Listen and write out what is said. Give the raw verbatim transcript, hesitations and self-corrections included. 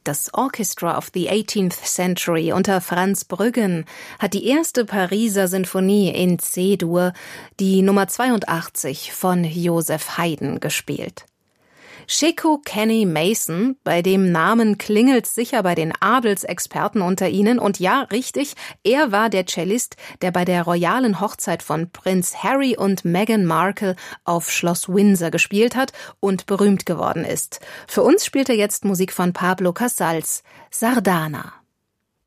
Das Orchestra of the eighteenth Century unter Franz Brüggen hat die erste Pariser Sinfonie in C-Dur, die Nummer zweiundachtzig von Joseph Haydn, gespielt. Sheku Kenny Mason, bei dem Namen klingelt's sicher bei den Adelsexperten unter Ihnen. Und ja, richtig, er war der Cellist, der bei der royalen Hochzeit von Prinz Harry und Meghan Markle auf Schloss Windsor gespielt hat und berühmt geworden ist. Für uns spielt er jetzt Musik von Pablo Casals, Sardana.